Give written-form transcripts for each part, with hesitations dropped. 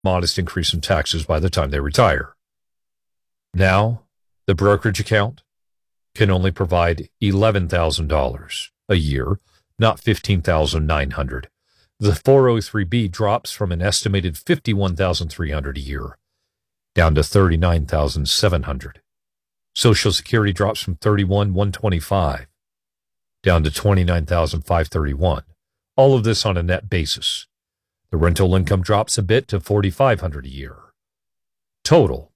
modest increase in taxes by the time they retire. Now, the brokerage account can only provide $11,000 a year, not $15,900. The 403B drops from an estimated $51,300 a year down to $39,700. Social Security drops from $31,125 down to $29,531. All of this on a net basis. The rental income drops a bit to $4,500 a year. Total,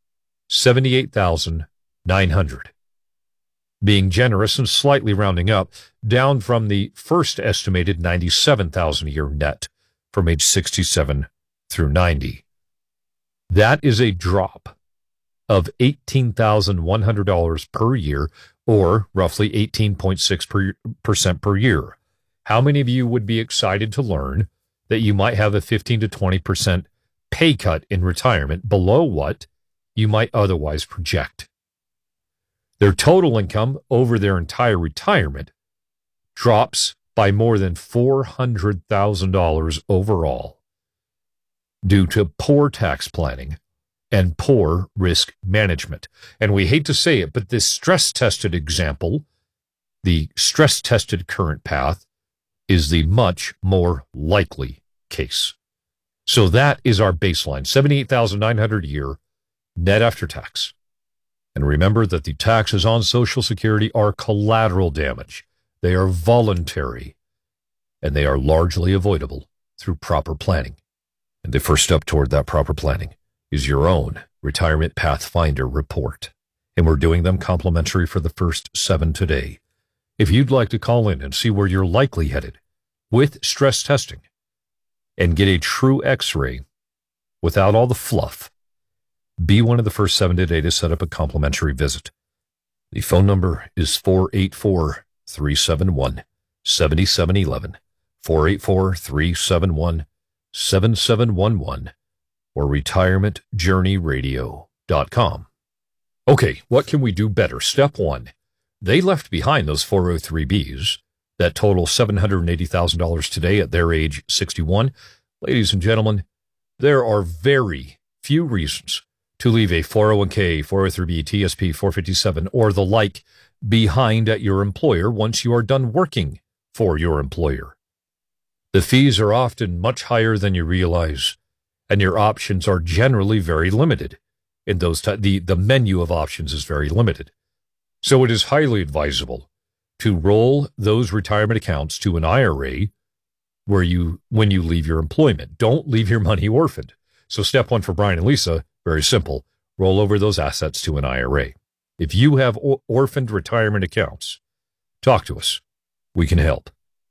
$78,900. Being generous and slightly rounding up, down from the first estimated $97,000 a year net from age 67 through 90. That is a drop of $18,100 per year, or roughly 18.6% per year. How many of you would be excited to learn that you might have a 15 to 20% pay cut in retirement below what you might otherwise project? Their total income over their entire retirement drops by more than $400,000 overall due to poor tax planning and poor risk management. And we hate to say it, but this stress-tested example, the stress-tested current path, is the much more likely case. So that is our baseline, $78,900 a year, net after tax. And remember that the taxes on Social Security are collateral damage. They are voluntary, and they are largely avoidable through proper planning. And the first step toward that proper planning is your own Retirement Pathfinder report. And we're doing them complimentary for the first 7 today. If you'd like to call in and see where you're likely headed with stress testing and get a true X-ray without all the fluff, be one of the first 7 today to set up a complimentary visit. The phone number is 484-371-7711, 484-371-7711, or retirementjourneyradio.com. Okay, what can we do better? Step 1. They left behind those 403Bs that total $780,000 today at their age 61. Ladies and gentlemen, there are very few reasons to leave a 401k, 403B, TSP, 457, or the like behind at your employer once you are done working for your employer. The fees are often much higher than you realize, and your options are generally very limited. In those the menu of options is very limited. So it is highly advisable to roll those retirement accounts to an IRA when you leave your employment. Don't leave your money orphaned. So step 1 for Brian and Lisa, very simple. Roll over those assets to an IRA. If you have orphaned retirement accounts, talk to us. We can help.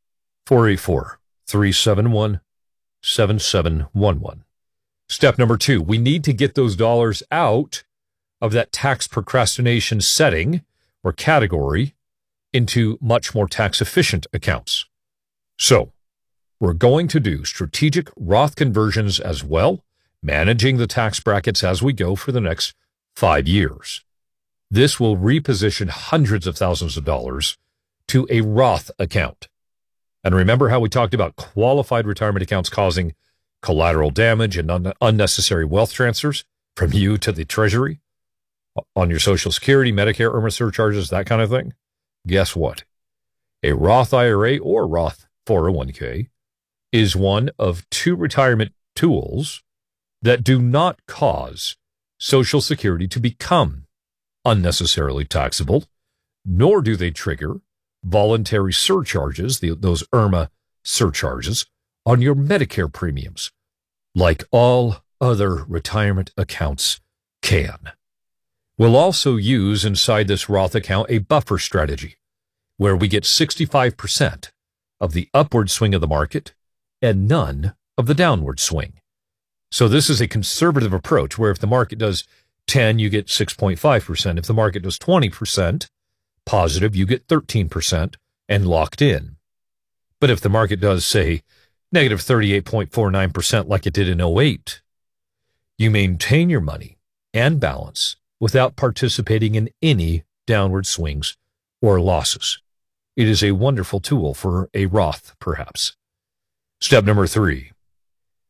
484-371-7711. Step number 2, we need to get those dollars out of that tax procrastination setting or category into much more tax-efficient accounts. So we're going to do strategic Roth conversions as well, managing the tax brackets as we go for the next 5 years. This will reposition hundreds of thousands of dollars to a Roth account. And remember how we talked about qualified retirement accounts causing collateral damage and unnecessary wealth transfers from you to the Treasury on your Social Security, Medicare, IRMA surcharges, that kind of thing? Guess what? A Roth IRA or Roth 401k is one of 2 retirement tools that do not cause Social Security to become unnecessarily taxable, nor do they trigger voluntary surcharges, those IRMA surcharges, on your Medicare premiums, like all other retirement accounts can. We'll also use inside this Roth account a buffer strategy, where we get 65% of the upward swing of the market and none of the downward swing. So this is a conservative approach where if the market does 10, you get 6.5%. If the market does 20% positive, you get 13% and locked in. But if the market does, say, negative 38.49% like it did in '08, you maintain your money and balance without participating in any downward swings or losses. It is a wonderful tool for a Roth, perhaps. Step number 3.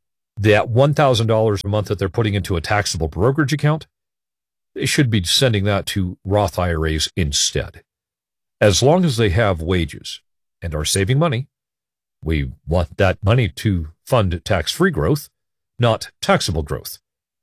that $1,000 a month that they're putting into a taxable brokerage account, they should be sending that to Roth IRAs instead. As long as they have wages and are saving money, we want that money to fund tax-free growth, not taxable growth.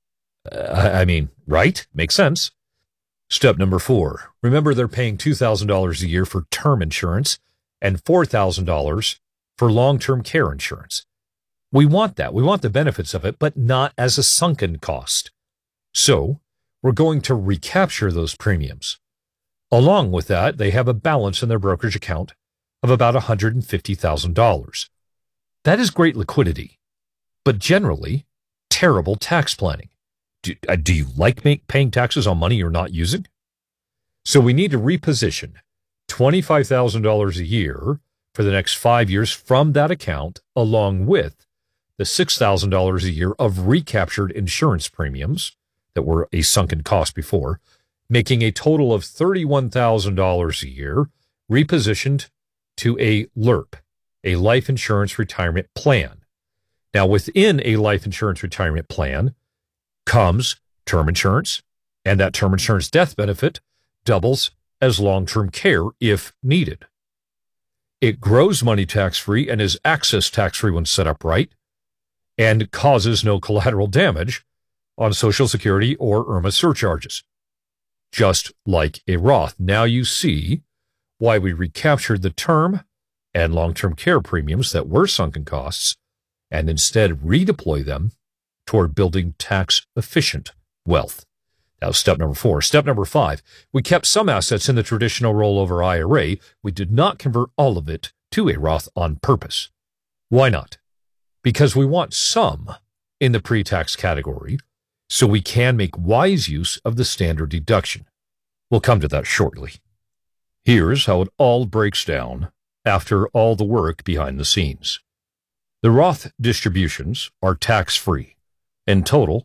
Right? Makes sense. Step number 4. Remember, they're paying $2,000 a year for term insurance and $4,000 for long-term care insurance. We want that. We want the benefits of it, but not as a sunken cost. So we're going to recapture those premiums. Along with that, they have a balance in their brokerage account of about $150,000. That is great liquidity, but generally terrible tax planning. Do you like paying taxes on money you're not using? So we need to reposition $25,000 a year for the next 5 years from that account, along with the $6,000 a year of recaptured insurance premiums that were a sunken cost before, making a total of $31,000 a year repositioned to a LIRP, a life insurance retirement plan. Now, within a life insurance retirement plan comes term insurance, and that term insurance death benefit doubles as long-term care if needed. It grows money tax-free and is access tax-free when set up right, and causes no collateral damage on Social Security or IRMAA surcharges. Just like a Roth. Now you see why we recaptured the term and long-term care premiums that were sunken costs and instead redeploy them toward building tax-efficient wealth. Now, step number 4. Step number 5, we kept some assets in the traditional rollover IRA. We did not convert all of it to a Roth on purpose. Why not? Because we want some in the pre-tax category so we can make wise use of the standard deduction. We'll come to that shortly. Here's how it all breaks down after all the work behind the scenes. The Roth distributions are tax-free. In total,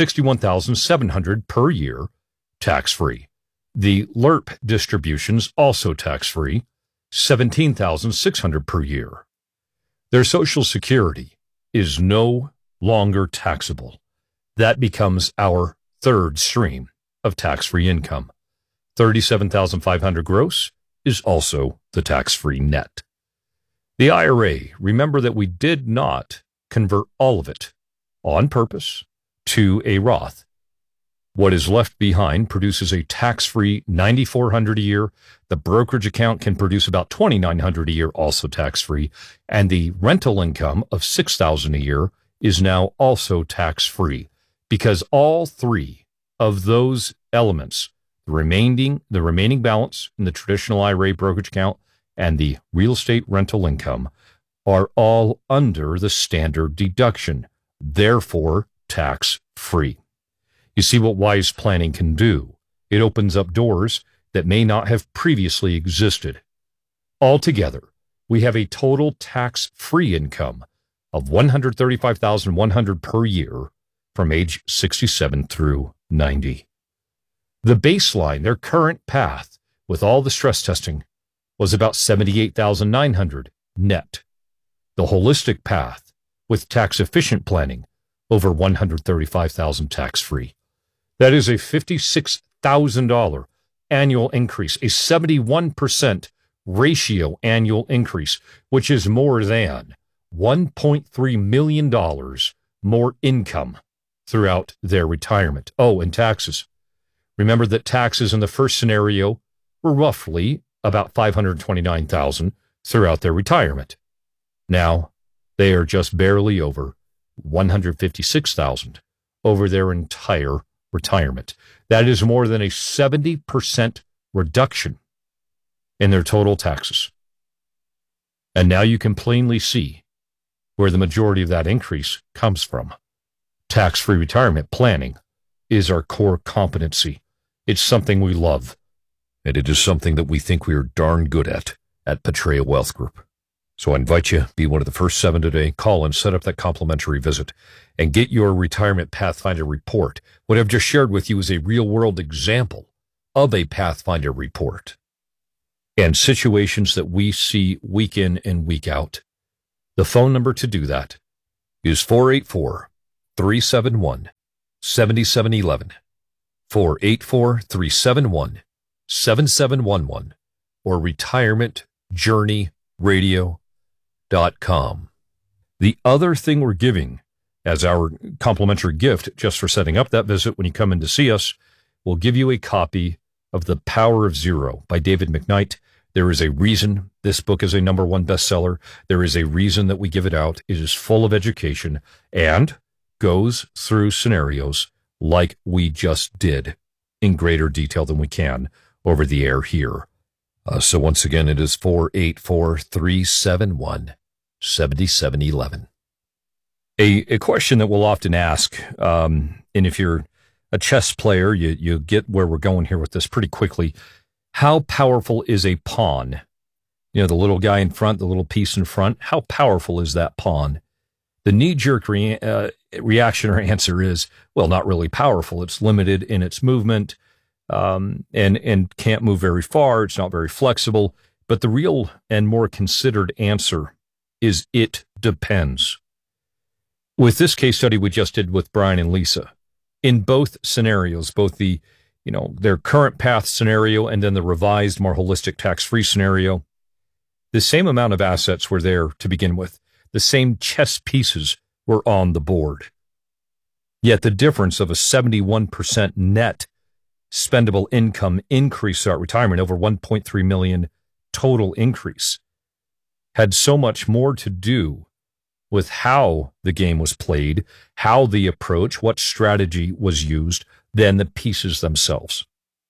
$61,700 per year, tax-free. The LIRP distributions also tax-free, $17,600 per year. Their Social Security is no longer taxable. That becomes our third stream of tax-free income. $37,500 gross is also the tax-free net. The IRA, remember that we did not convert all of it on purpose to a Roth. What is left behind produces a tax-free $9,400 a year. The brokerage account can produce about $2,900 a year, also tax-free. And the rental income of $6,000 a year is now also tax-free, because all three of those elements, the remaining balance in the traditional IRA brokerage account and the real estate rental income, are all under the standard deduction, therefore tax-free. You see what wise planning can do. It opens up doors that may not have previously existed. Altogether, we have a total tax-free income of $135,100 per year from age 67 through 90. The baseline, their current path, with all the stress testing, was about $78,900 net. The holistic path, with tax-efficient planning, over $135,000 tax-free. That is a $56,000 annual increase, a 71% ratio annual increase, which is more than $1.3 million more income throughout their retirement. Oh, and taxes. Remember that taxes in the first scenario were roughly about $529,000 throughout their retirement. Now, they are just barely over $156,000 over their entire retirement. That is more than a 70% reduction in their total taxes. And now you can plainly see where the majority of that increase comes from. Tax-free retirement planning is our core competency. It's something we love, and it is something that we think we are darn good at Petrea Wealth Group. So I invite you, be one of the first 7 today, call and set up that complimentary visit and get your Retirement Pathfinder report. What I've just shared with you is a real-world example of a Pathfinder report and situations that we see week in and week out. The phone number to do that is 484-371-7711. 484-371-7711 or retirementjourneyradio.com. The other thing we're giving as our complimentary gift just for setting up that visit when you come in to see us, we'll give you a copy of The Power of Zero by David McKnight. There is a reason this book is a #1 bestseller. There is a reason that we give it out. It is full of education and goes through scenarios like we just did in greater detail than we can over the air here. So once again, it is 484-371-7711. A question that we'll often ask, and if you're a chess player, you get where we're going here with this pretty quickly. How powerful is a pawn? You know, the little guy in front, the little piece in front. How powerful is that pawn? The knee-jerk reaction or answer is, well, not really powerful. It's limited in its movement and can't move very far. It's not very flexible. But the real and more considered answer is it depends. With this case study we just did with Brian and Lisa, in both scenarios, both the, their current path scenario and then the revised, more holistic tax-free scenario, the same amount of assets were there to begin with. The same chess pieces were on the board. Yet the difference of a 71% net spendable income increase throughout retirement, over 1.3 million total increase, had so much more to do with how the game was played, how the approach, what strategy was used, than the pieces themselves.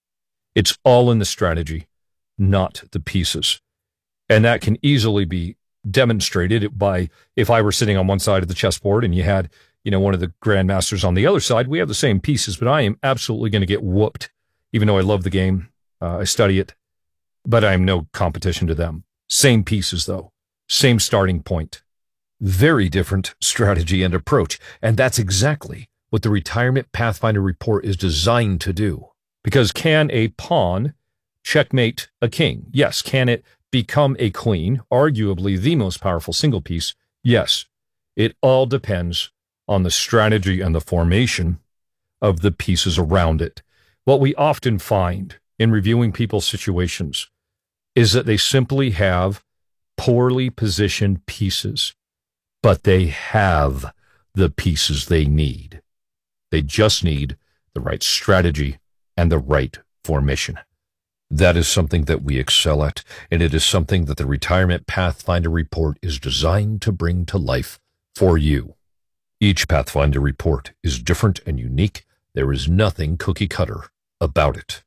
It's all in the strategy, not the pieces. And that can easily be demonstrated by, if I were sitting on one side of the chessboard and you had, one of the grandmasters on the other side, we have the same pieces, but I am absolutely going to get whooped, even though I love the game, I study it, but I am no competition to them. Same pieces, though. Same starting point. Very different strategy and approach. And that's exactly what the Retirement Pathfinder Report is designed to do. Because can a pawn checkmate a king? Yes. Can it become a queen? Arguably the most powerful single piece? Yes. It all depends on the strategy and the formation of the pieces around it. What we often find in reviewing people's situations is that they simply have poorly positioned pieces, but they have the pieces they need. They just need the right strategy and the right formation. That is something that we excel at, and it is something that the Retirement Pathfinder Report is designed to bring to life for you. Each Pathfinder Report is different and unique. There is nothing cookie cutter about it.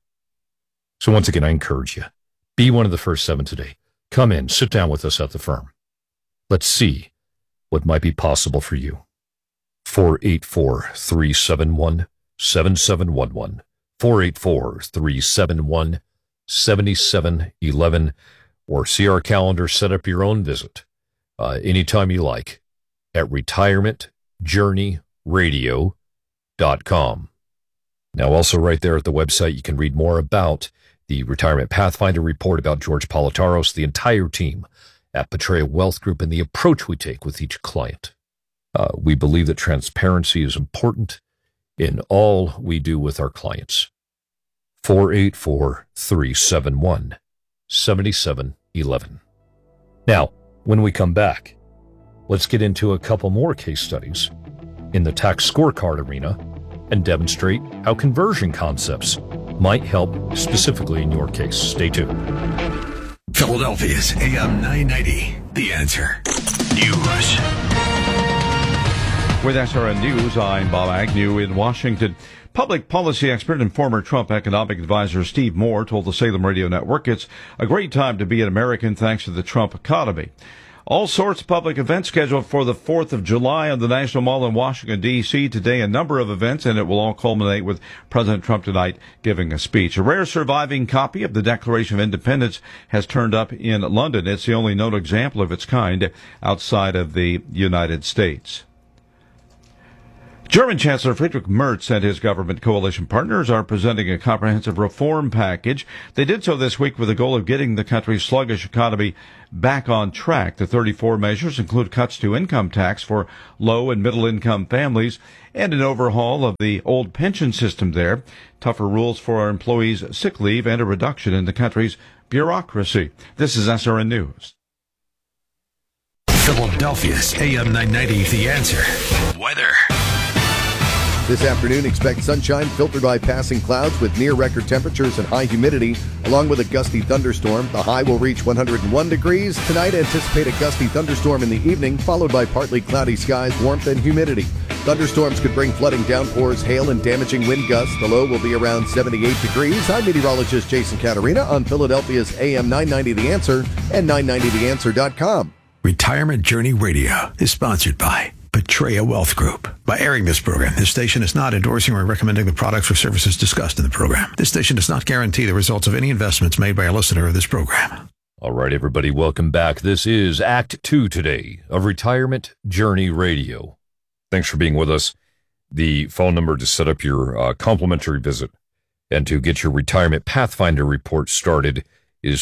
So once again, I encourage you, be one of the first 7 today. Come in, sit down with us at the firm. Let's see what might be possible for you. 484-371-7711. 484-371-7711. Or see our calendar, set up your own visit anytime you like at retirementjourneyradio.com. Now, also right there at the website, you can read more about the Retirement Pathfinder Report, about George Politaros, the entire team at Petrea Wealth Group, and the approach we take with each client. We believe that transparency is important in all we do with our clients. 484-371-7711. Now, when we come back, let's get into a couple more case studies in the tax scorecard arena and demonstrate how conversion concepts might help specifically in your case. Stay tuned. Philadelphia's AM 990, The Answer. News. With SRN News, I'm Bob Agnew in Washington. Public policy expert and former Trump economic advisor Steve Moore told the Salem Radio Network it's a great time to be an American thanks to the Trump economy. All sorts of public events scheduled for the 4th of July on the National Mall in Washington, D.C. Today, a number of events, and it will all culminate with President Trump tonight giving a speech. A rare surviving copy of the Declaration of Independence has turned up in London. It's the only known example of its kind outside of the United States. German Chancellor Friedrich Merz and his government coalition partners are presenting a comprehensive reform package. They did so this week with the goal of getting the country's sluggish economy back on track. The 34 measures include cuts to income tax for low and middle income families and an overhaul of the old pension system there, tougher rules for our employees' sick leave, and a reduction in the country's bureaucracy. This is SRN News. Philadelphia's AM 990, The Answer. Weather. This afternoon, expect sunshine filtered by passing clouds with near-record temperatures and high humidity, along with a gusty thunderstorm. The high will reach 101 degrees. Tonight, anticipate a gusty thunderstorm in the evening, followed by partly cloudy skies, warmth, and humidity. Thunderstorms could bring flooding downpours, hail, and damaging wind gusts. The low will be around 78 degrees. I'm meteorologist Jason Caterina on Philadelphia's AM 990 The Answer and 990theanswer.com. Retirement Journey Radio is sponsored by Petrea Wealth Group. By airing this program, this station is not endorsing or recommending the products or services discussed in the program. This station does not guarantee the results of any investments made by a listener of this program. All right, everybody, welcome back. This is Act 2 today of Retirement Journey Radio. Thanks for being with us. The phone number to set up your complimentary visit and to get your Retirement Pathfinder report started is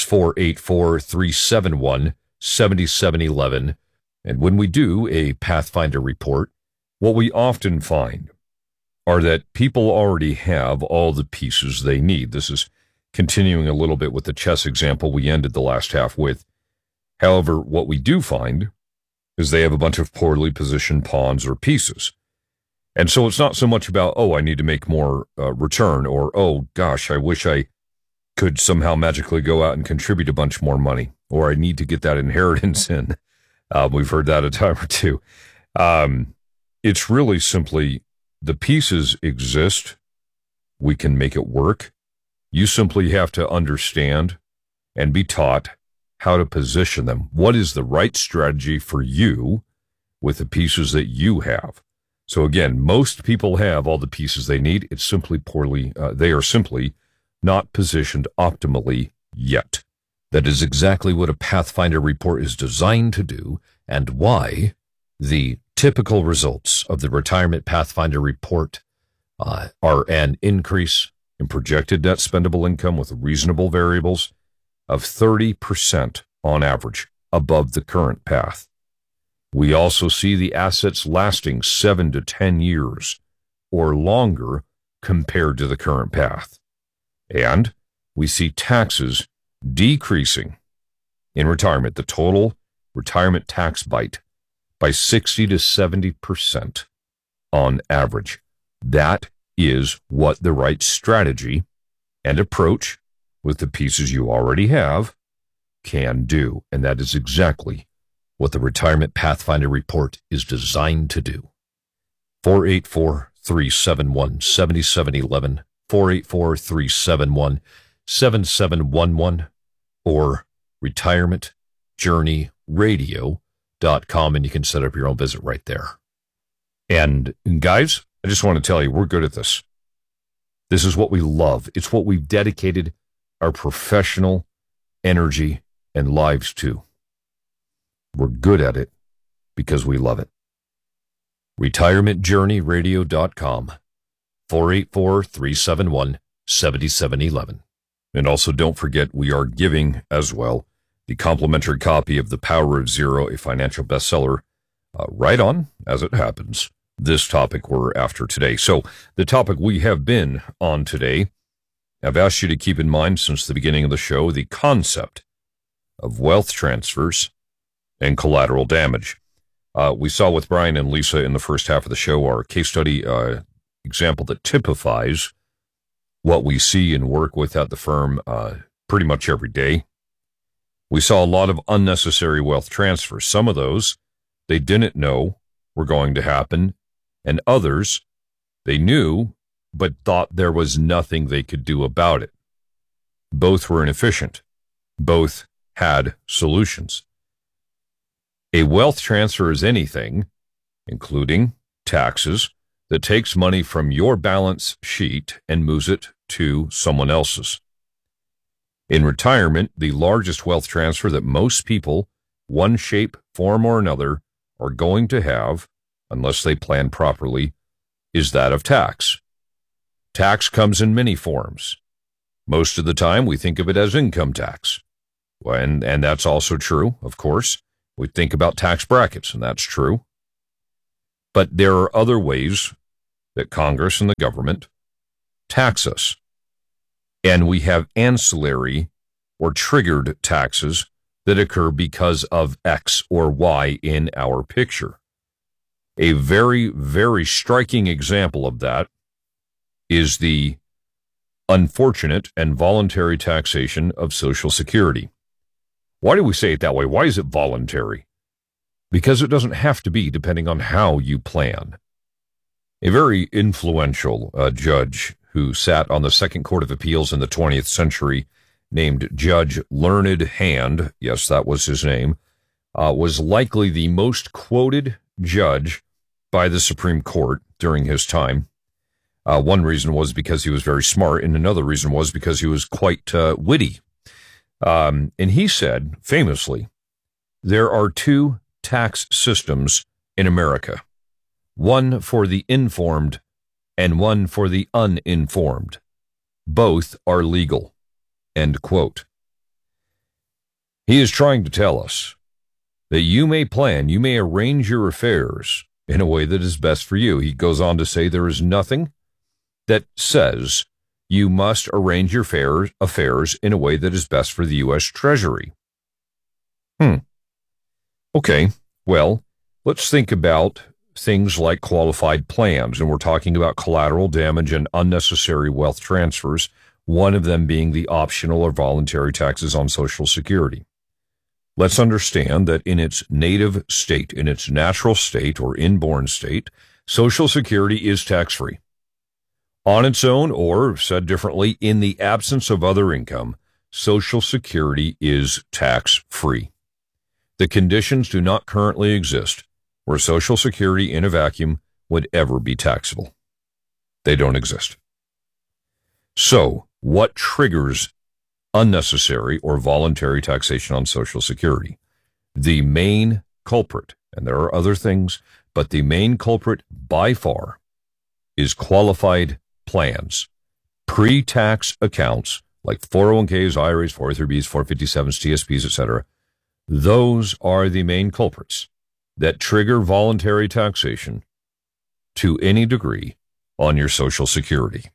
484-371-7711. And when we do a Pathfinder report, what we often find are that people already have all the pieces they need. This is continuing a little bit with the chess example we ended the last half with. However, what we do find is they have a bunch of poorly positioned pawns or pieces. And so it's not so much about, oh, I need to make more return, or, oh, gosh, I wish I could somehow magically go out and contribute a bunch more money, or I need to get that inheritance in. We've heard that a time or two. It's really simply the pieces exist. We can make it work. You simply have to understand and be taught how to position them. What is the right strategy for you with the pieces that you have? So again, most people have all the pieces they need. It's simply they are simply not positioned optimally yet. That is exactly what a Pathfinder report is designed to do, and why the typical results of the Retirement Pathfinder report are an increase in projected net spendable income with reasonable variables of 30% on average above the current path. We also see the assets lasting 7 to 10 years or longer compared to the current path. And we see taxes decreasing in retirement, the total retirement tax bite, by 60 to 70% on average. That is what the right strategy and approach with the pieces you already have can do. And that is exactly what the Retirement Pathfinder report is designed to do. 484-371-7711, 484-371-7711, or retirementjourneyradio.com, and you can set up your own visit right there. And guys, I just want to tell you, we're good at this. This is what we love. It's what we've dedicated our professional energy and lives to. We're good at it because we love it. retirementjourneyradio.com, 484-371-7711. And also don't forget, we are giving as well the complimentary copy of The Power of Zero, a financial bestseller, right on, as it happens, this topic we're after today. So the topic we have been on today, I've asked you to keep in mind since the beginning of the show, the concept of wealth transfers and collateral damage. We saw with Brian and Lisa in the first half of the show our case study example that typifies what we see and work with at the firm pretty much every day. We saw a lot of unnecessary wealth transfers. Some of those they didn't know were going to happen, and others they knew but thought there was nothing they could do about it. Both were inefficient. Both had solutions. A wealth transfer is anything, including taxes, that takes money from your balance sheet and moves it to someone else's. In retirement, the largest wealth transfer that most people, one shape, form, or another, are going to have, unless they plan properly, is that of tax. Tax comes in many forms. Most of the time, we think of it as income tax. And that's also true, of course. We think about tax brackets, and that's true. But there are other ways that Congress and the government tax us. And we have ancillary or triggered taxes that occur because of X or Y in our picture. A very, very striking example of that is the unfortunate and voluntary taxation of Social Security. Why do we say it that way? Why is it voluntary? Because it doesn't have to be, depending on how you plan. A very influential judge who sat on the Second Court of Appeals in the 20th century, named Judge Learned Hand, yes, that was his name, was likely the most quoted judge by the Supreme Court during his time. One reason was because he was very smart, and another reason was because he was quite witty. And he said, famously, there are two tax systems in America, one for the informed and one for the uninformed. Both are legal. End quote. He is trying to tell us that you may plan, you may arrange your affairs in a way that is best for you. He goes on to say there is nothing that says you must arrange your affairs in a way that is best for the U.S. Treasury. Okay, well, let's think about things like qualified plans, and we're talking about collateral damage and unnecessary wealth transfers, one of them being the optional or voluntary taxes on Social Security. Let's understand that in its native state, in its natural state or inborn state, Social Security is tax-free. On its own, or said differently, in the absence of other income, Social Security is tax-free. The conditions do not currently exist where Social Security in a vacuum would ever be taxable. They don't exist. So, what triggers unnecessary or voluntary taxation on Social Security? The main culprit, and there are other things, but the main culprit by far is qualified plans, pre-tax accounts like 401ks, IRAs, 403bs, 457s, TSPs, etc. Those are the main culprits that trigger voluntary taxation to any degree on your Social Security.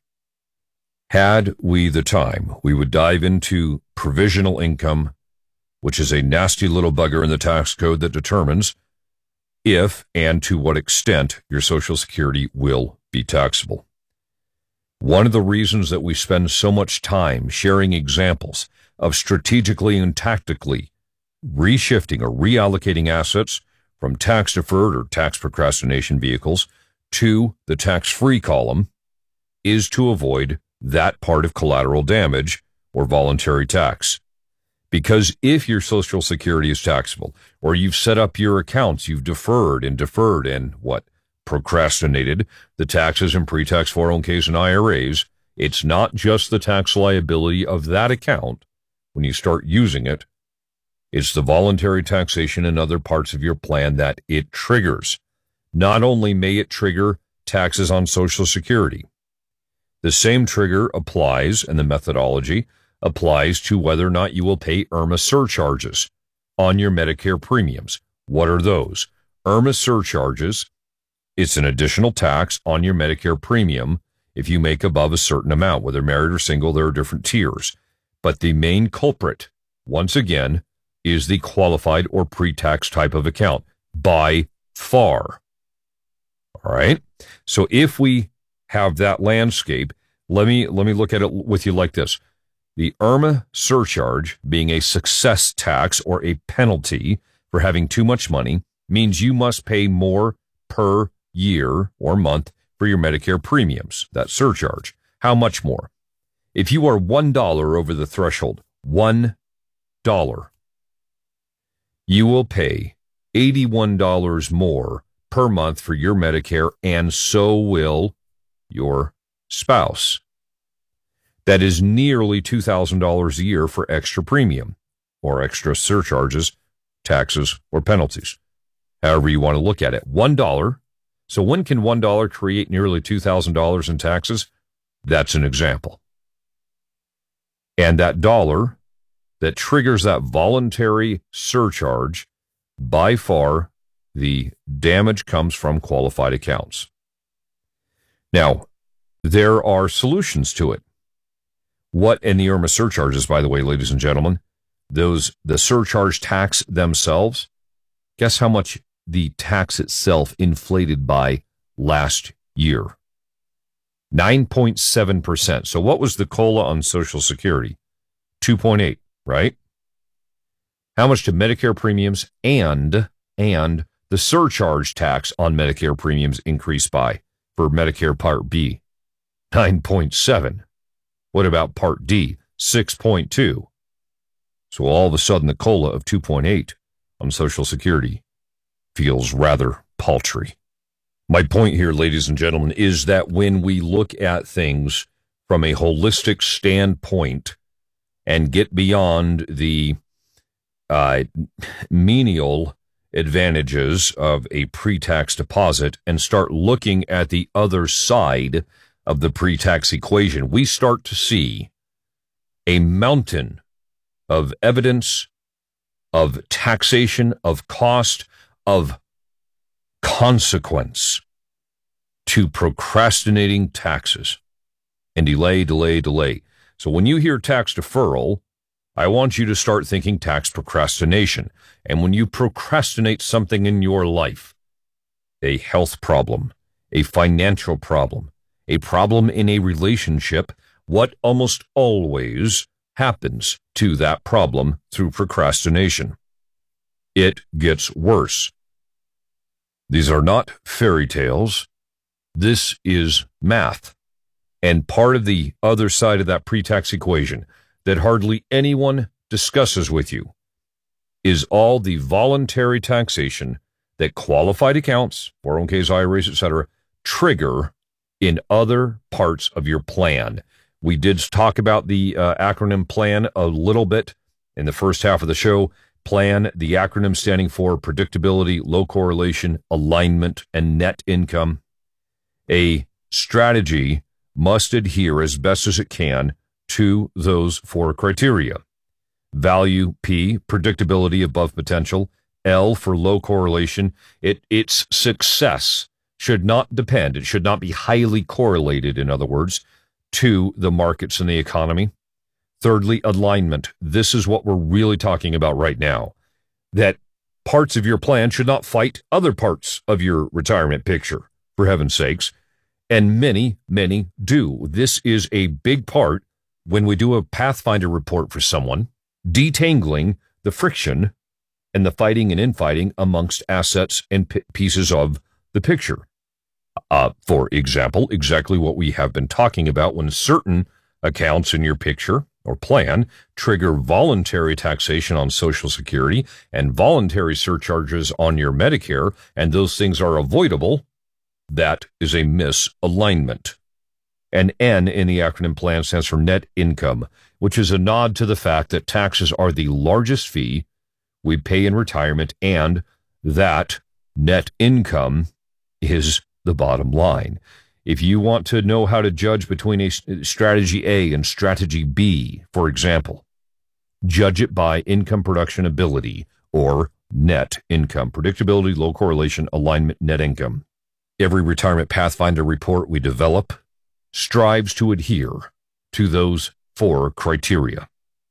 Had we the time, we would dive into provisional income, which is a nasty little bugger in the tax code that determines if and to what extent your Social Security will be taxable. One of the reasons that we spend so much time sharing examples of strategically and tactically reshifting or reallocating assets from tax-deferred or tax procrastination vehicles to the tax-free column is to avoid that part of collateral damage or voluntary tax. Because if your Social Security is taxable, or you've set up your accounts, you've deferred and procrastinated the taxes in pre-tax 401ks and IRAs, it's not just the tax liability of that account when you start using it, it's the voluntary taxation in other parts of your plan that it triggers. Not only may it trigger taxes on Social Security, the same trigger applies, and the methodology applies to whether or not you will pay IRMAA surcharges on your Medicare premiums. What are those? IRMAA surcharges, it's an additional tax on your Medicare premium if you make above a certain amount. Whether married or single, there are different tiers. But the main culprit, once again, is the qualified or pre-tax type of account by far. All right? So if we have that landscape, let me look at it with you like this. The IRMAA surcharge, being a success tax or a penalty for having too much money, means you must pay more per year or month for your Medicare premiums, that surcharge. How much more? If you are $1 over the threshold, $1, you will pay $81 more per month for your Medicare, and so will your spouse. That is nearly $2,000 a year for extra premium or extra surcharges, taxes, or penalties. However you want to look at it. $1 So when can $1 create nearly $2,000 in taxes? That's an example. And that dollar that triggers that voluntary surcharge, by far, the damage comes from qualified accounts. Now, there are solutions to it. What in the IRMA surcharges, by the way, ladies and gentlemen, the surcharge tax themselves, guess how much the tax itself inflated by last year? 9.7%. So what was the COLA on Social Security? 2.8, right? How much did Medicare premiums and the surcharge tax on Medicare premiums increase by for Medicare Part B? 9.7. What about Part D? 6.2. So all of a sudden the COLA of 2.8 on Social Security feels rather paltry. My point here, ladies and gentlemen, is that when we look at things from a holistic standpoint and get beyond the menial advantages of a pre-tax deposit and start looking at the other side of the pre-tax equation, we start to see a mountain of evidence, of taxation, of cost, of consequence to procrastinating taxes and delay. So when you hear tax deferral, I want you to start thinking tax procrastination. And when you procrastinate something in your life, a health problem, a financial problem, a problem in a relationship, what almost always happens to that problem through procrastination? It gets worse. These are not fairy tales. This is math. And part of the other side of that pre-tax equation that hardly anyone discusses with you is all the voluntary taxation that qualified accounts, 401ks, IRAs, etc., trigger in other parts of your plan. We did talk about the acronym PLAN a little bit in the first half of the show. PLAN, the acronym standing for predictability, low correlation, alignment, and net income. A strategy must adhere as best as it can to those four criteria. Value, P, predictability above potential. L for low correlation. Its success should not depend, it should not be highly correlated, in other words, to the markets and the economy. Thirdly, alignment. This is what we're really talking about right now. That parts of your plan should not fight other parts of your retirement picture, for heaven's sakes. And many, many do. This is a big part when we do a Pathfinder report for someone, detangling the friction and the fighting and infighting amongst assets and pieces of the picture. For example, exactly what we have been talking about when certain accounts in your picture or plan trigger voluntary taxation on Social Security and voluntary surcharges on your Medicare, and those things are avoidable, that is a misalignment. And N in the acronym PLAN stands for net income, which is a nod to the fact that taxes are the largest fee we pay in retirement, and that net income is the bottom line. If you want to know how to judge between a strategy A and strategy B, for example, judge it by income production ability or net income. Predictability, low correlation, alignment, net income. Every retirement Pathfinder report we develop strives to adhere to those four criteria.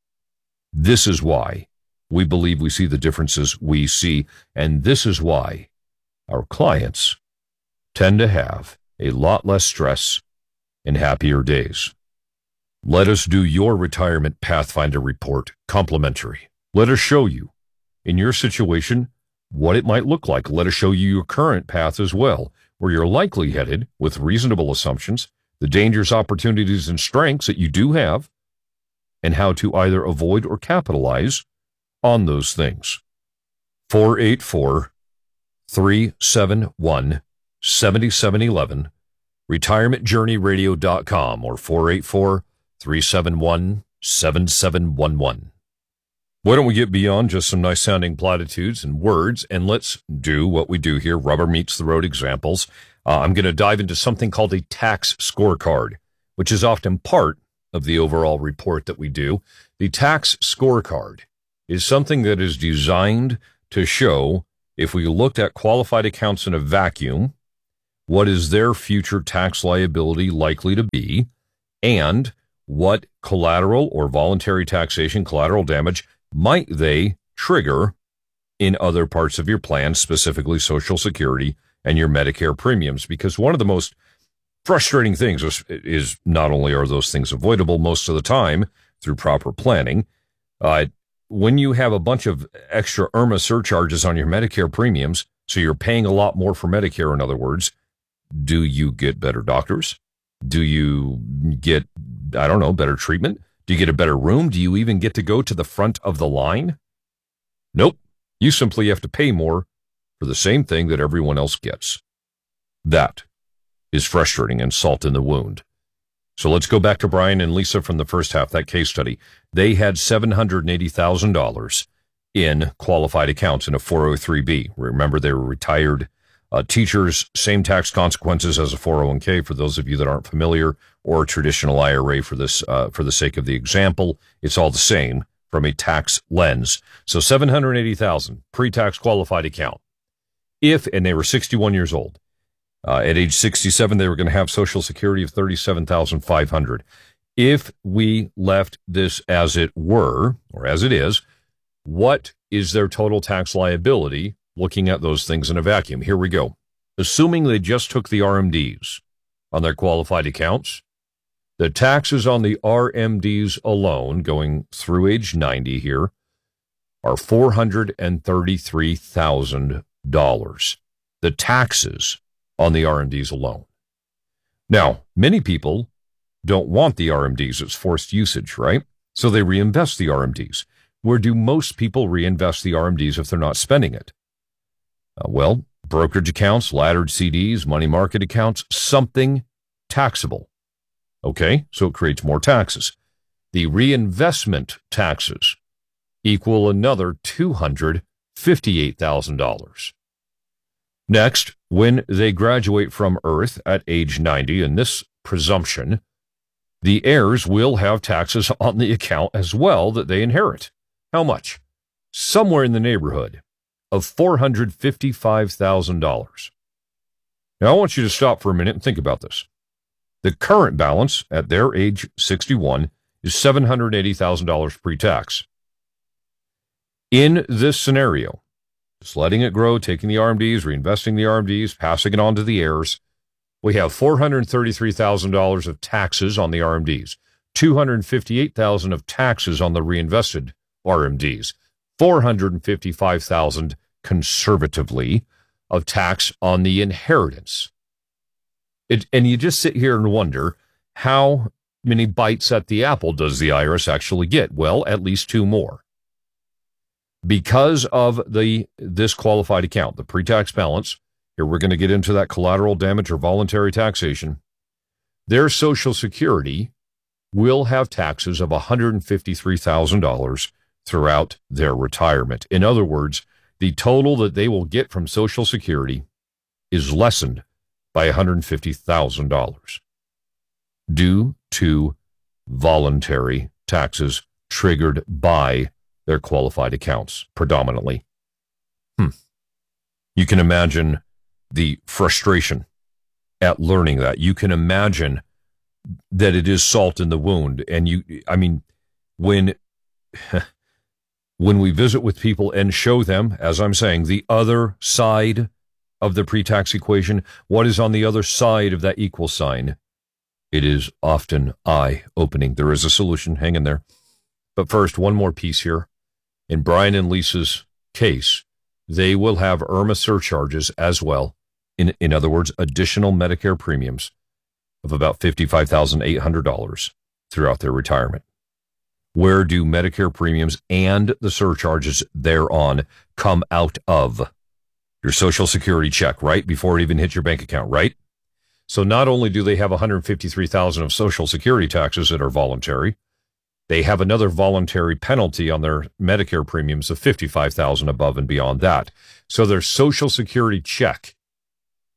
This is why we believe we see the differences we see, and this is why our clients tend to have a lot less stress and happier days. Let us do your retirement Pathfinder report complimentary. Let us show you, in your situation, what it might look like. Let us show you your current path as well, where you're likely headed with reasonable assumptions, the dangers, opportunities, and strengths that you do have, and how to either avoid or capitalize on those things. 484-371-7711, retirementjourneyradio.com, or 484-371-7711. Why don't we get beyond just some nice sounding platitudes and words, and let's do what we do here, rubber meets the road examples. I'm going to dive into something called a tax scorecard, which is often part of the overall report that we do. The tax scorecard is something that is designed to show, if we looked at qualified accounts in a vacuum, what is their future tax liability likely to be, and what collateral or voluntary taxation, collateral damage, might they trigger in other parts of your plan, specifically Social Security and your Medicare premiums. Because one of the most frustrating things is not only are those things avoidable most of the time through proper planning, when you have a bunch of extra IRMAA surcharges on your Medicare premiums, so you're paying a lot more for Medicare, in other words, do you get better doctors? Do you get, better treatment? Do you get a better room? Do you even get to go to the front of the line? Nope. You simply have to pay more for the same thing that everyone else gets. That is frustrating and salt in the wound. So let's go back to Brian and Lisa from the first half, that case study. They had $780,000 in qualified accounts in a 403B. Remember, they were retired teachers, same tax consequences as a 401k for those of you that aren't familiar, or a traditional IRA for this, for the sake of the example. It's all the same from a tax lens. So $780,000 pre-tax qualified account. And they were 61 years old. At age 67, they were going to have Social Security of $37,500. If we left this as it were, or as it is, what is their total tax liability looking at those things in a vacuum? Here we go. Assuming they just took the RMDs on their qualified accounts, the taxes on the RMDs alone, going through age 90 here, are $433,000. The taxes on the RMDs alone. Now, many people don't want the RMDs. It's forced usage, right? So they reinvest the RMDs. Where do most people reinvest the RMDs if they're not spending it? Well, brokerage accounts, laddered CDs, money market accounts, something taxable. Okay, so it creates more taxes. The reinvestment taxes equal another $258,000. Next, when they graduate from Earth at age 90, in this presumption, the heirs will have taxes on the account as well that they inherit. How much? Somewhere in the neighborhood of $455,000. Now, I want you to stop for a minute and think about this. The current balance at their age 61 is $780,000 pre-tax. In this scenario, just letting it grow, taking the RMDs, reinvesting the RMDs, passing it on to the heirs, we have $433,000 of taxes on the RMDs, $258,000 of taxes on the reinvested RMDs, $455,000 conservatively of tax on the inheritance. And you just sit here and wonder, how many bites at the apple does the IRS actually get? Well, at least 2 more. Because of this qualified account, the pre-tax balance, here we're going to get into that collateral damage or voluntary taxation, their Social Security will have taxes of $153,000 throughout their retirement. In other words, the total that they will get from Social Security is lessened by $150,000 due to voluntary taxes triggered by their qualified accounts, predominantly. You can imagine the frustration at learning that. You can imagine that it is salt in the wound. And when we visit with people and show them, as I'm saying, the other side of the pre-tax equation, what is on the other side of that equal sign, it is often eye-opening. There is a solution. Hang in there. But first, one more piece here. In Brian and Lisa's case, they will have IRMAA surcharges as well. In other words, additional Medicare premiums of about $55,800 throughout their retirement. Where do Medicare premiums and the surcharges thereon come out of? Your Social Security check, right? Before it even hits your bank account, right? So not only do they have $153,000 of Social Security taxes that are voluntary, they have another voluntary penalty on their Medicare premiums of $55,000 above and beyond that. So their Social Security check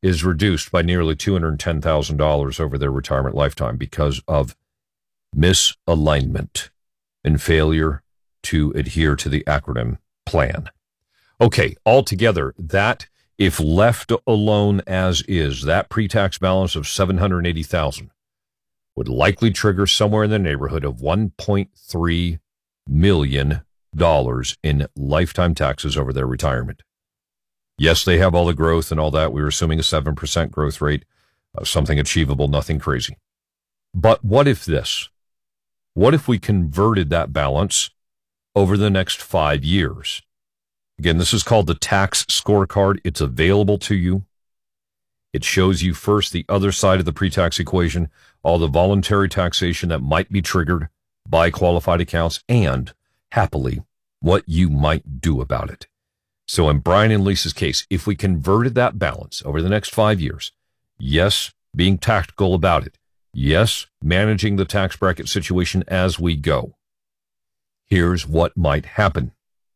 is reduced by nearly $210,000 over their retirement lifetime because of misalignment and failure to adhere to the acronym plan. Okay, altogether, that, if left alone as is, that pre-tax balance of $780,000 would likely trigger somewhere in the neighborhood of $1.3 million in lifetime taxes over their retirement. Yes, they have all the growth and all that. We were assuming a 7% growth rate, something achievable, nothing crazy. But what if this? What if we converted that balance over the next 5 years? Again, this is called the tax scorecard. It's available to you. It shows you first the other side of the pre-tax equation, all the voluntary taxation that might be triggered by qualified accounts, and happily, what you might do about it. So in Brian and Lisa's case, if we converted that balance over the next 5 years, yes, being tactical about it, yes, managing the tax bracket situation as we go, here's what might happen.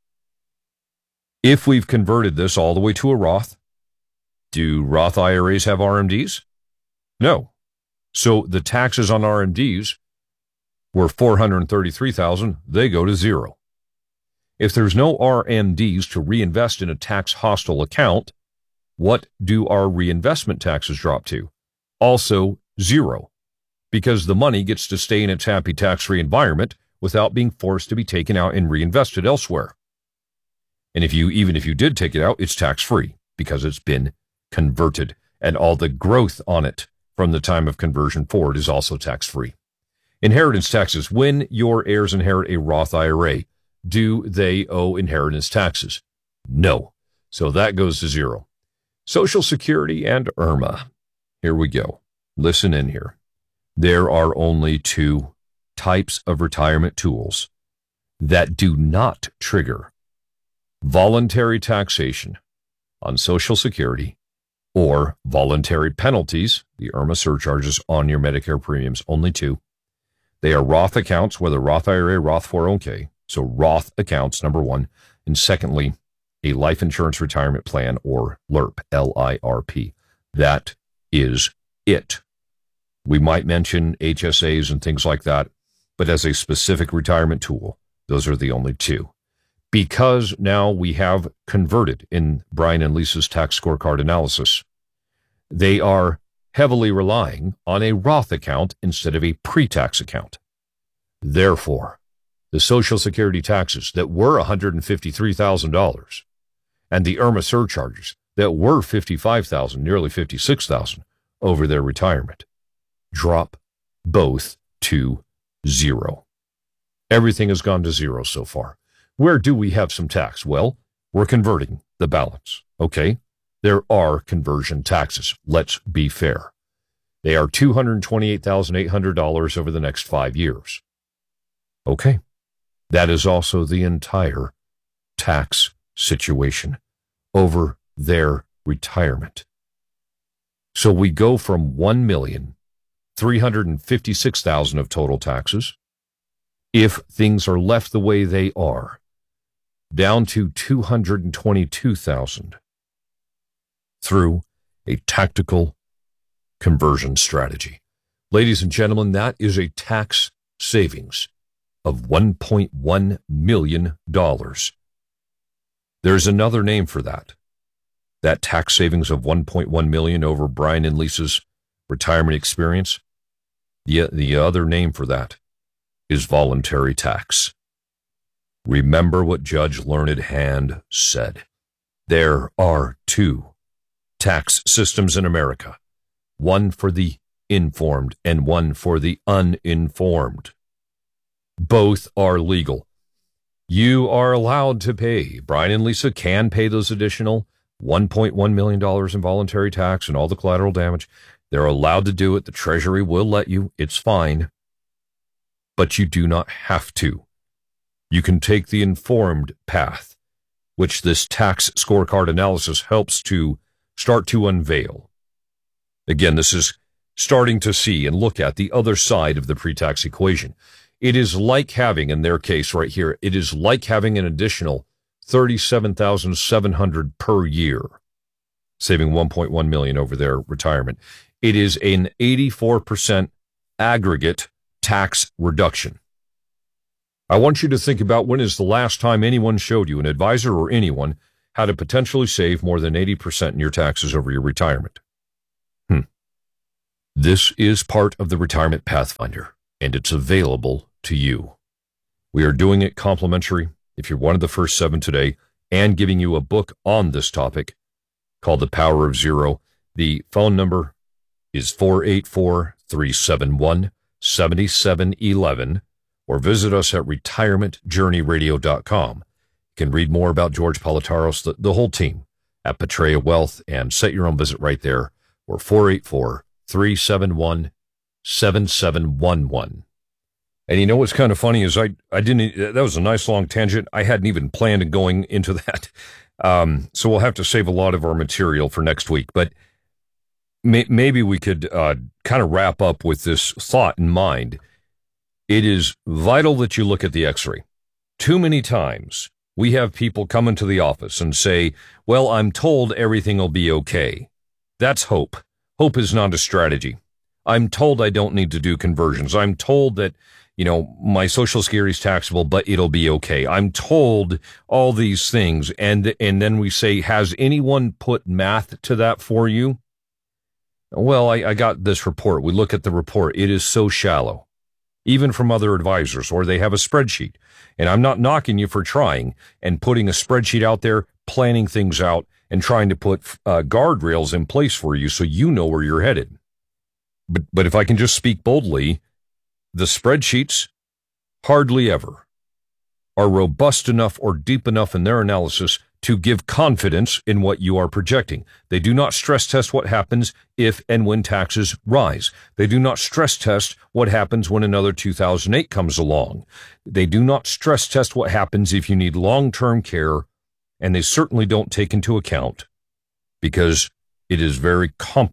If we've converted this all the way to a Roth, do Roth IRAs have RMDs? No. So the taxes on RMDs were $433,000. They go to zero. If there's no RMDs to reinvest in a tax-hostile account, what do our reinvestment taxes drop to? Also zero, because the money gets to stay in its happy tax-free environment without being forced to be taken out and reinvested elsewhere. And even if you did take it out, it's tax-free because it's been converted, and all the growth on it from the time of conversion forward is also tax-free. Inheritance taxes. When your heirs inherit a Roth IRA, do they owe inheritance taxes? No. So that goes to zero. Social Security and IRMA. Here we go. Listen in here. There are only two types of retirement tools that do not trigger voluntary taxation on Social Security or voluntary penalties, the IRMA surcharges on your Medicare premiums. Only two. They are Roth accounts, whether Roth IRA, Roth 401k. So Roth accounts, number one. And secondly, a life insurance retirement plan, or LIRP, L-I-R-P. That is it. We might mention HSAs and things like that, but as a specific retirement tool, those are the only two. Because now we have converted in Brian and Lisa's tax scorecard analysis, they are heavily relying on a Roth account instead of a pre-tax account. Therefore, the Social Security taxes that were $153,000 and the IRMA surcharges that were $55,000, nearly $56,000 over their retirement drop both to zero. Everything has gone to zero so far. Where do we have some tax? Well, we're converting the balance. Okay, there are conversion taxes. Let's be fair. They are $228,800 over the next 5 years. Okay. That is also the entire tax situation over their retirement. So we go from $1,356,000 of total taxes, if things are left the way they are, down to $222,000 through a tactical conversion strategy. Ladies and gentlemen, that is a tax savings of $1.1 million. There's another name for that. That tax savings of $1.1 million over Brian and Lisa's retirement experience. The other name for that is voluntary tax. Remember what Judge Learned Hand said. There are two tax systems in America, one for the informed and one for the uninformed. Both are legal. You are allowed to pay. Brian and Lisa can pay those additional $1.1 million in voluntary tax and all the collateral damage. They're allowed to do it. The Treasury will let you. It's fine. But you do not have to. You can take the informed path, which this tax scorecard analysis helps to start to unveil. Again, this is starting to see and look at the other side of the pre-tax equation. It is like having, in their case right here, it is like having an additional $37,700 per year saving $1.1 million over their retirement. It is an 84% aggregate tax reduction. I want you to think about when is the last time anyone showed you, an advisor or anyone, how to potentially save more than 80% in your taxes over your retirement. This is part of the Retirement Pathfinder, and it's available to you. We are doing it complimentary if you're one of the first 7 today, and giving you a book on this topic called The Power of Zero. The phone number is 484-371-7711, or visit us at retirementjourneyradio.com. You can read more about George Politaros, the whole team, at Petrea Wealth, and set your own visit right there, or 484-371-7711. And you know what's kind of funny is I didn't, that was a nice long tangent. I hadn't even planned on going into that. So we'll have to save a lot of our material for next week, but maybe we could kind of wrap up with this thought in mind. It is vital that you look at the x-ray. Too many times we have people come into the office and say, well, I'm told everything will be okay. That's hope. Hope is not a strategy. I'm told I don't need to do conversions. I'm told that, my Social Security is taxable, but it'll be okay. I'm told all these things. And then we say, has anyone put math to that for you? Well, I got this report. We look at the report. It is so shallow, even from other advisors, or they have a spreadsheet. And I'm not knocking you for trying and putting a spreadsheet out there, planning things out, and trying to put guardrails in place for you so you know where you're headed. But if I can just speak boldly, the spreadsheets hardly ever are robust enough or deep enough in their analysis to give confidence in what you are projecting. They do not stress test what happens if and when taxes rise. They do not stress test what happens when another 2008 comes along. They do not stress test what happens if you need long-term care, and they certainly don't take into account, because it is very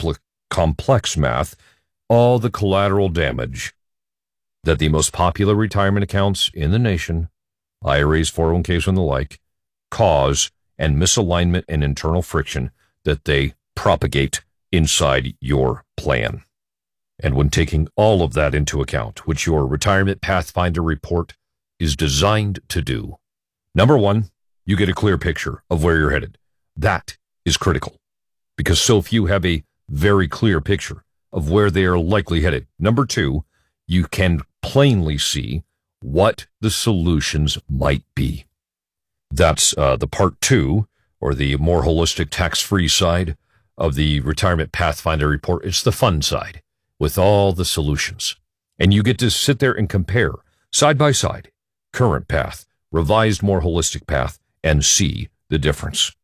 complex math, all the collateral damage that the most popular retirement accounts in the nation, IRAs, 401ks, and the like, cause, and misalignment and internal friction that they propagate inside your plan. And when taking all of that into account, which your Retirement Pathfinder report is designed to do, number one, you get a clear picture of where you're headed. That is critical, because so few have a very clear picture of where they are likely headed. Number two, you can plainly see what the solutions might be. That's the part 2, or the more holistic tax-free side of the Retirement Pathfinder report. It's the fun side with all the solutions. And you get to sit there and compare side by side, current path, revised, more holistic path, and see the difference.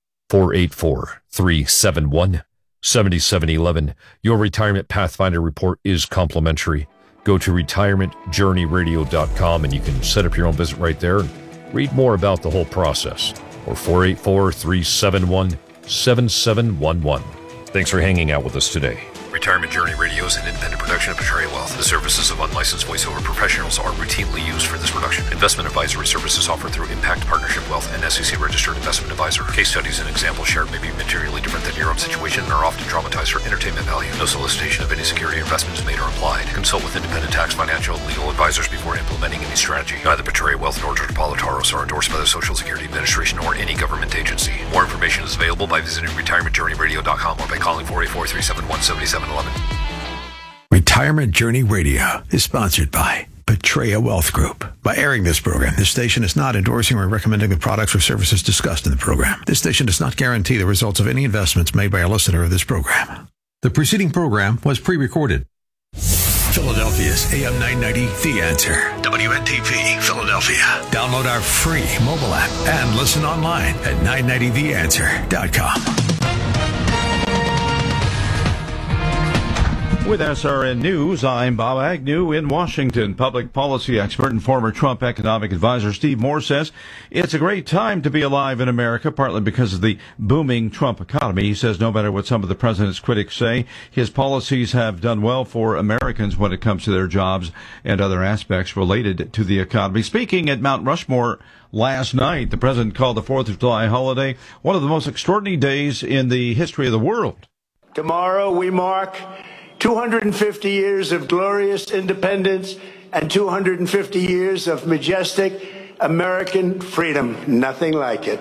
484-371-7711. Your Retirement Pathfinder report is complimentary. Go to retirementjourneyradio.com and you can set up your own visit right there and read more about the whole process. Or 484-371-7711. Thanks for hanging out with us today. Retirement Journey Radio is an independent production of Petrea Wealth. The services of unlicensed voiceover professionals are routinely used for this production. Investment advisory services offered through Impact Partnership Wealth and SEC registered investment advisor. Case studies and examples shared may be materially different than your own situation and are often dramatized for entertainment value. No solicitation of any security or investment is made or implied. Consult with independent tax, financial, and legal advisors before implementing any strategy. Neither Petrea Wealth nor George Politaros are endorsed by the Social Security Administration or any government agency. More information is available by visiting retirementjourneyradio.com or by calling 484-371-7711. Retirement Journey Radio is sponsored by Petrea Wealth Group. By airing this program, this station is not endorsing or recommending the products or services discussed in the program. This station does not guarantee the results of any investments made by a listener of this program. The preceding program was pre-recorded. Philadelphia's AM 990, The Answer. WNTP, Philadelphia. Download our free mobile app and listen online at 990theanswer.com. With SRN News, I'm Bob Agnew in Washington. Public policy expert and former Trump economic advisor Steve Moore says it's a great time to be alive in America, partly because of the booming Trump economy. He says no matter what some of the president's critics say, his policies have done well for Americans when it comes to their jobs and other aspects related to the economy. Speaking at Mount Rushmore last night, the president called the 4th of July holiday one of the most extraordinary days in the history of the world. Tomorrow we mark 250 years of glorious independence and 250 years of majestic American freedom. Nothing like it.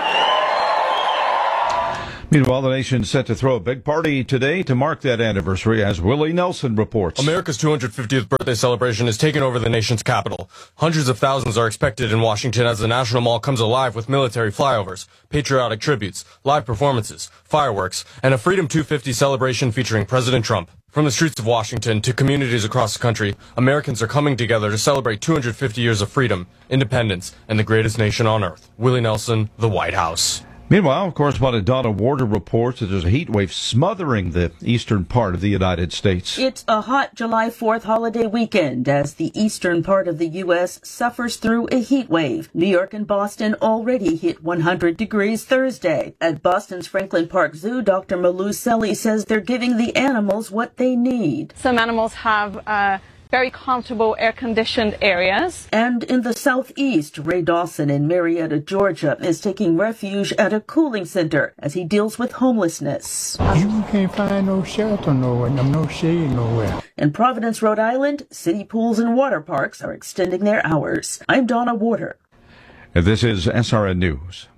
Meanwhile, the nation's set to throw a big party today to mark that anniversary, as Willie Nelson reports. America's 250th birthday celebration is taking over the nation's capital. Hundreds of thousands are expected in Washington as the National Mall comes alive with military flyovers, patriotic tributes, live performances, fireworks, and a Freedom 250 celebration featuring President Trump. From the streets of Washington to communities across the country, Americans are coming together to celebrate 250 years of freedom, independence, and the greatest nation on earth. Willie Nelson, the White House. Meanwhile, correspondent Donna Warder reports that there's a heat wave smothering the eastern part of the United States. It's a hot July 4th holiday weekend as the eastern part of the U.S. suffers through a heat wave. New York and Boston already hit 100 degrees Thursday. At Boston's Franklin Park Zoo, Dr. Malou Selly says they're giving the animals what they need. Some animals have very comfortable air-conditioned areas. And in the southeast, Ray Dawson in Marietta, Georgia, is taking refuge at a cooling center as he deals with homelessness. You can't find no shelter nowhere, no shade nowhere. In Providence, Rhode Island, city pools and water parks are extending their hours. I'm Donna Warder. And this is SRN News.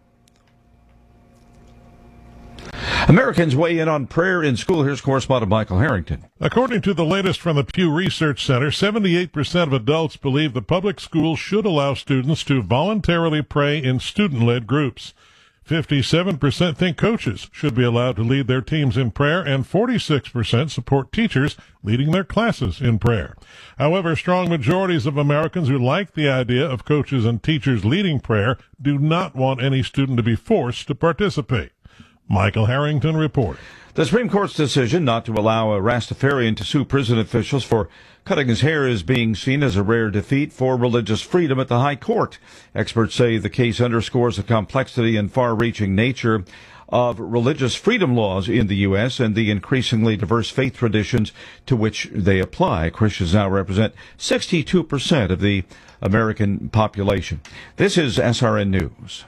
Americans weigh in on prayer in school. Here's correspondent Michael Harrington. According to the latest from the Pew Research Center, 78% of adults believe the public schools should allow students to voluntarily pray in student-led groups. 57% think coaches should be allowed to lead their teams in prayer, and 46% support teachers leading their classes in prayer. However, strong majorities of Americans who like the idea of coaches and teachers leading prayer do not want any student to be forced to participate. Michael Harrington reports. The Supreme Court's decision not to allow a Rastafarian to sue prison officials for cutting his hair is being seen as a rare defeat for religious freedom at the High Court. Experts say the case underscores the complexity and far-reaching nature of religious freedom laws in the U.S. and the increasingly diverse faith traditions to which they apply. Christians now represent 62% of the American population. This is SRN News.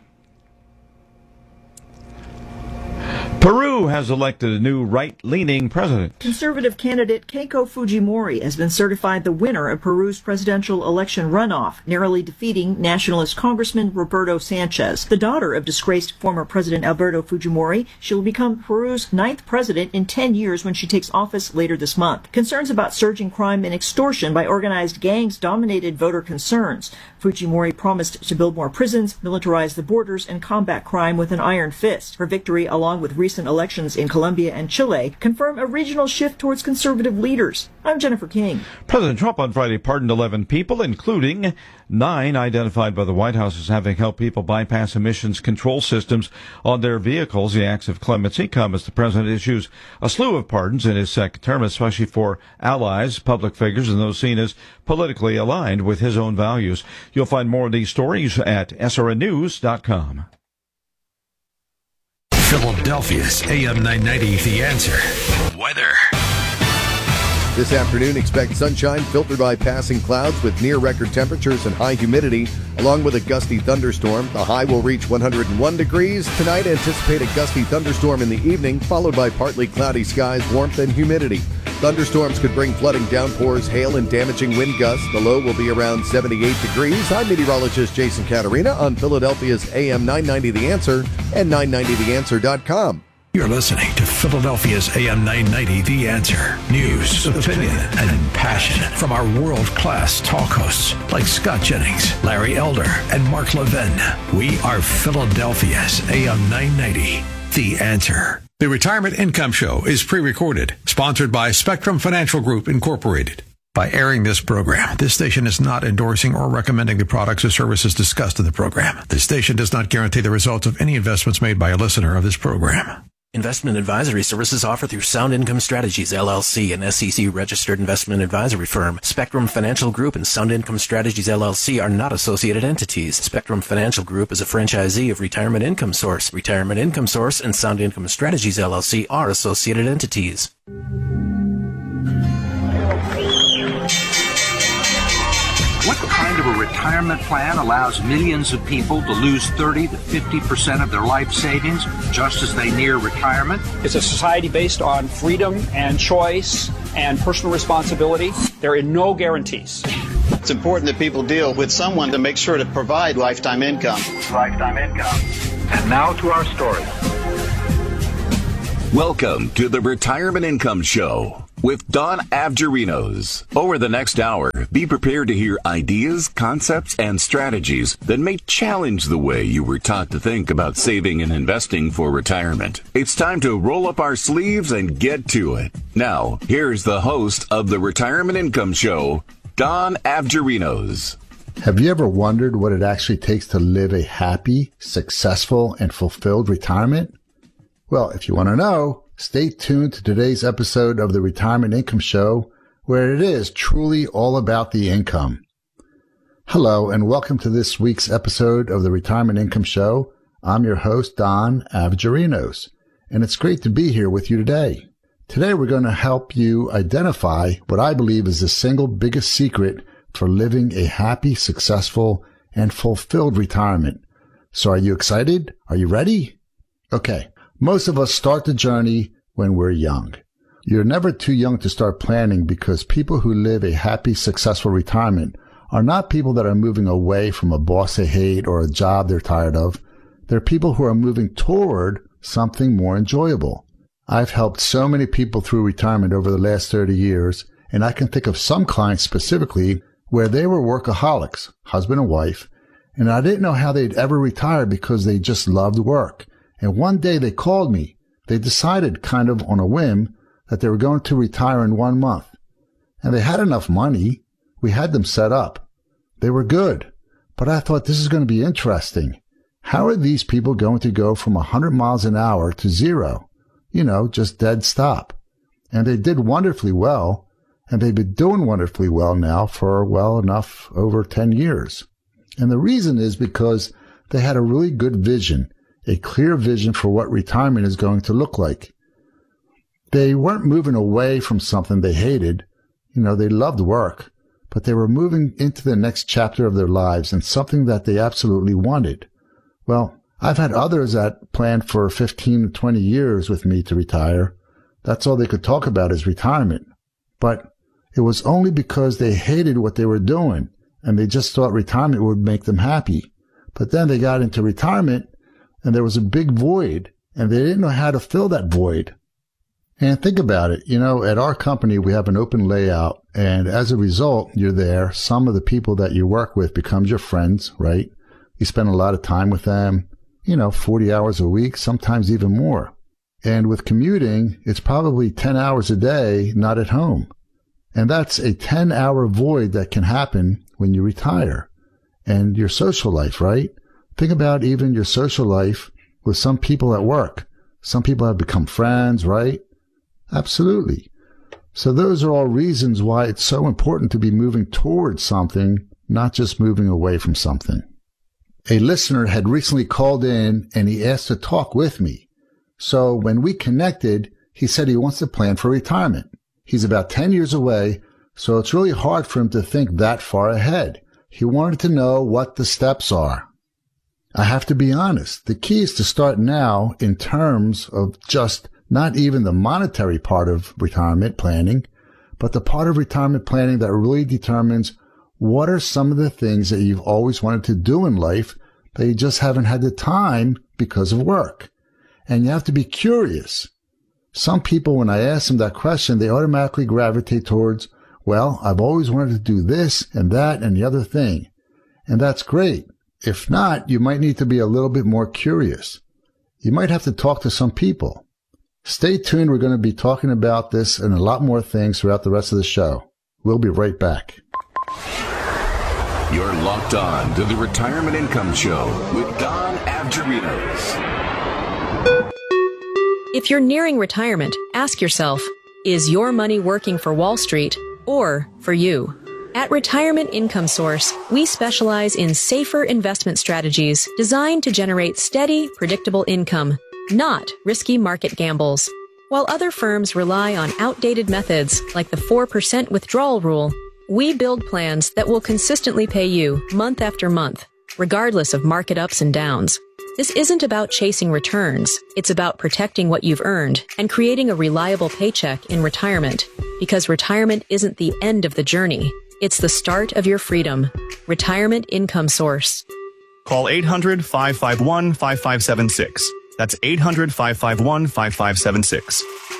Peru has elected a new right-leaning president. Conservative candidate Keiko Fujimori has been certified the winner of Peru's presidential election runoff, narrowly defeating nationalist Congressman Roberto Sanchez. The daughter of disgraced former President Alberto Fujimori, she will become Peru's 9th president in 10 years when she takes office later this month. Concerns about surging crime and extortion by organized gangs dominated voter concerns. Fujimori promised to build more prisons, militarize the borders, and combat crime with an iron fist. Her victory, along with recent elections in Colombia and Chile, confirm a regional shift towards conservative leaders. I'm Jennifer King. President Trump on Friday pardoned 11 people, including 9 identified by the White House as having helped people bypass emissions control systems on their vehicles. The acts of clemency come as the president issues a slew of pardons in his second term, especially for allies, public figures, and those seen as politically aligned with his own values. You'll find more of these stories at srnnews.com. Philadelphia's AM 990, The Answer. Weather. This afternoon, expect sunshine filtered by passing clouds with near-record temperatures and high humidity, along with a gusty thunderstorm. The high will reach 101 degrees. Tonight, anticipate a gusty thunderstorm in the evening, followed by partly cloudy skies, warmth, and humidity. Thunderstorms could bring flooding, downpours, hail, and damaging wind gusts. The low will be around 78 degrees. I'm meteorologist Jason Caterina on Philadelphia's AM 990 The Answer and 990theanswer.com. You're listening to Philadelphia's AM 990 The Answer. News, opinion, and passion from our world-class talk hosts like Scott Jennings, Larry Elder, and Mark Levin. We are Philadelphia's AM 990 The Answer. The Retirement Income Show is pre-recorded, sponsored by Spectrum Financial Group, Incorporated. By airing this program, this station is not endorsing or recommending the products or services discussed in the program. This station does not guarantee the results of any investments made by a listener of this program. Investment advisory services offered through Sound Income Strategies, LLC, an SEC-registered investment advisory firm. Spectrum Financial Group and Sound Income Strategies, LLC are not associated entities. Spectrum Financial Group is a franchisee of Retirement Income Source. Retirement Income Source and Sound Income Strategies, LLC are associated entities. What kind of a retirement plan allows millions of people to lose 30 to 50% of their life savings just as they near retirement? It's a society based on freedom and choice and personal responsibility. There are no guarantees. It's important that people deal with someone to make sure to provide lifetime income. Lifetime income. And now to our story. Welcome to the Retirement Income Show with Don Avgerinos. Over the next hour, be prepared to hear ideas, concepts, and strategies that may challenge the way you were taught to think about saving and investing for retirement. It's time to roll up our sleeves and get to it. Now, here's the host of the Retirement Income Show, Don Avgerinos. Have you ever wondered what it actually takes to live a happy, successful, and fulfilled retirement? Well, if you want to know, stay tuned to today's episode of the Retirement Income Show, where it is truly all about the income. Hello, and welcome to this week's episode of the Retirement Income Show. I'm your host, Don Avgerinos, and it's great to be here with you today. Today, we're going to help you identify what I believe is the single biggest secret for living a happy, successful, and fulfilled retirement. So are you excited? Are you ready? Okay. Most of us start the journey when we're young. You're never too young to start planning because people who live a happy, successful retirement are not people that are moving away from a boss they hate or a job they're tired of. They're people who are moving toward something more enjoyable. I've helped so many people through retirement over the last 30 years, and I can think of some clients specifically where they were workaholics, husband and wife, and I didn't know how they'd ever retire because they just loved work. And one day they called me. They decided kind of on a whim that they were going to retire in 1 month. And they had enough money. We had them set up. They were good. But I thought this is going to be interesting. How are these people going to go from 100 miles an hour to zero? You know, just dead stop. And they did wonderfully well. And they've been doing wonderfully well now for, well enough, over 10 years. And the reason is because they had a really good vision. A clear vision for what retirement is going to look like. They weren't moving away from something they hated. You know, they loved work, but they were moving into the next chapter of their lives and something that they absolutely wanted. Well, I've had others that planned for 15 to 20 years with me to retire. That's all they could talk about is retirement. But it was only because they hated what they were doing and they just thought retirement would make them happy. But then they got into retirement and there was a big void, and they didn't know how to fill that void. And think about it. You know, at our company, we have an open layout, and as a result, you're there. Some of the people that you work with becomes your friends, right? You spend a lot of time with them, 40 hours a week, sometimes even more. And with commuting, it's probably 10 hours a day not at home. And that's a 10-hour void that can happen when you retire. And your social life, right? Think about even your social life with some people at work. Some people have become friends, right? Absolutely. So those are all reasons why it's so important to be moving towards something, not just moving away from something. A listener had recently called in and he asked to talk with me. So when we connected, he said he wants to plan for retirement. He's about 10 years away, so it's really hard for him to think that far ahead. He wanted to know what the steps are. I have to be honest. The key is to start now in terms of just not even the monetary part of retirement planning, but the part of retirement planning that really determines what are some of the things that you've always wanted to do in life that you just haven't had the time because of work. And you have to be curious. Some people, when I ask them that question, they automatically gravitate towards, well, I've always wanted to do this and that and the other thing. And that's great. If not, you might need to be a little bit more curious. You might have to talk to some people. Stay tuned. We're going to be talking about this and a lot more things throughout the rest of the show. We'll be right back. You're locked on to the Retirement Income Show with Don Avgerinos. If you're nearing retirement, ask yourself, is your money working for Wall Street or for you? At Retirement Income Source, we specialize in safer investment strategies designed to generate steady, predictable income, not risky market gambles. While other firms rely on outdated methods like the 4% withdrawal rule, we build plans that will consistently pay you month after month, regardless of market ups and downs. This isn't about chasing returns. It's about protecting what you've earned and creating a reliable paycheck in retirement. Because retirement isn't the end of the journey. It's the start of your freedom. Retirement Income Source. Call 800-551-5576. That's 800-551-5576.